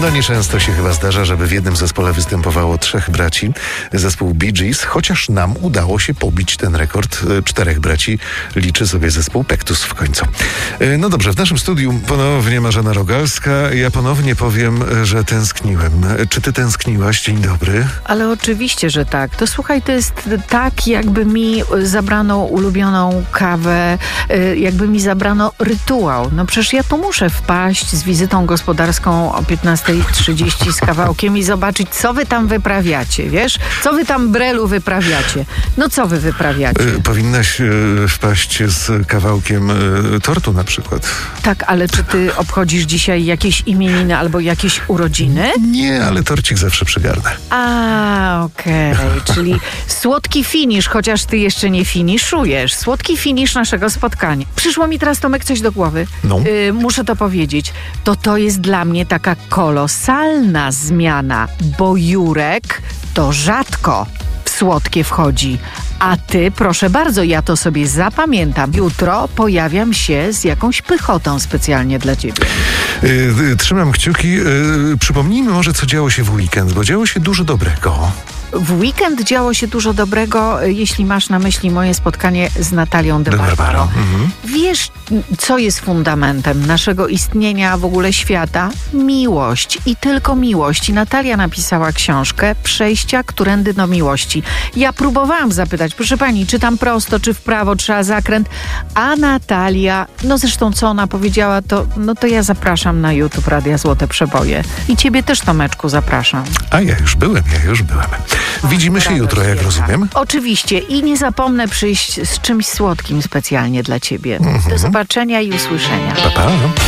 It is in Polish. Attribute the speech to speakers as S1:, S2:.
S1: No nieczęsto się chyba zdarza, żeby w jednym zespole występowało 3 braci. Zespół Bee Gees, chociaż nam udało się pobić ten rekord 4 braci. Liczy sobie zespół Pektus w końcu. No dobrze, w naszym studiu ponownie Marzena Rogalska. Ja ponownie powiem, że tęskniłem. Czy ty tęskniłaś? Dzień dobry.
S2: Ale oczywiście, że tak. To słuchaj, to jest tak, jakby mi zabrano ulubioną kawę, jakby mi zabrano rytuał. No przecież ja tu muszę wpaść z wizytą gospodarską o 15:30 z kawałkiem i zobaczyć, co wy tam wyprawiacie, wiesz? Co wy tam, Brelu, wyprawiacie? No co wy wyprawiacie?
S1: Powinnaś wpaść z kawałkiem tortu na przykład.
S2: Tak, ale czy ty obchodzisz dzisiaj jakieś imieniny albo jakieś urodziny?
S1: Nie, ale torcik zawsze przygarnę.
S2: Okej. Czyli słodki finisz, chociaż ty jeszcze nie finiszujesz. Słodki finisz naszego spotkania. Przyszło mi teraz, Tomek, coś do głowy.
S1: No.
S2: Muszę to powiedzieć. To jest dla mnie taka kolosalna zmiana, bo Jurek to rzadko w słodkie wchodzi. A ty, proszę bardzo, ja to sobie zapamiętam. Jutro pojawiam się z jakąś pychotą specjalnie dla ciebie.
S1: Trzymam kciuki. Przypomnijmy może, co działo się w weekend, bo działo się dużo dobrego.
S2: W weekend działo się dużo dobrego, jeśli masz na myśli moje spotkanie z Natalią de Barbaro. Wiesz, co jest fundamentem naszego istnienia, w ogóle świata? Miłość i tylko miłość. I Natalia napisała książkę Przejścia którędy do miłości. Ja próbowałam zapytać, proszę pani, czy tam prosto, czy w prawo, trzeba zakręt, a Natalia, no zresztą co ona powiedziała, to ja zapraszam na YouTube Radia Złote Przeboje. I ciebie też, Tomeczku, zapraszam.
S1: A ja już byłem. Widzimy się jutro, jak rozumiem.
S2: Oczywiście i nie zapomnę przyjść z czymś słodkim specjalnie dla ciebie. Do zobaczenia i usłyszenia.
S1: Pa, pa.